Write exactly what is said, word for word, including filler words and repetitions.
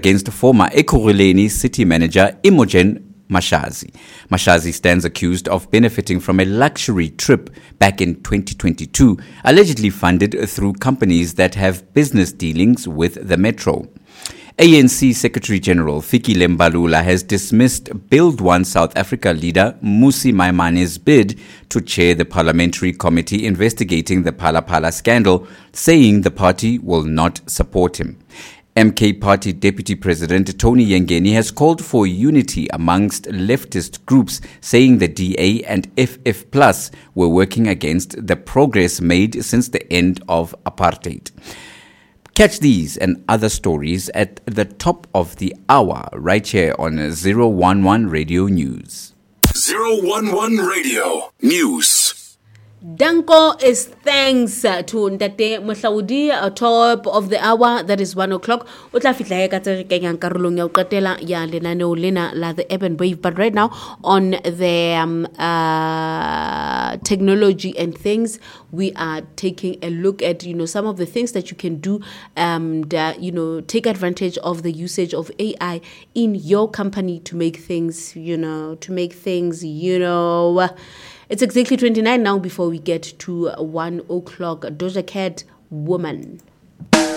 against former Ekurhuleni city manager Imogen Mashazi. Mashazi stands accused of benefiting from a luxury trip back in twenty twenty-two, allegedly funded through companies that have business dealings with the metro. A N C Secretary-General Fikile Mbalula has dismissed Build One South Africa leader Mmusi Maimane's bid to chair the parliamentary committee investigating the Phala Phala scandal, saying the party will not support him. M K Party Deputy President Tony Yengeni has called for unity amongst leftist groups, saying the D A and F F Plus were working against the progress made since the end of apartheid. Catch these and other stories at the top of the hour right here on zero one one Radio News. zero one one Radio News. Danko is thanks to Ntate Mohlaudi, top of the hour, that is one o'clock. Utla fitla e ka tsere kenyang karolong ya o qetela ya lenaneo lena la the Urban Wave, but right now on the um, uh, technology and things, we are taking a look at, you know, some of the things that you can do, um, that, you know, take advantage of the usage of A I in your company to make things, you know, to make things, you know. It's exactly twenty-nine now before we get to one o'clock. Doja Cat, Woman.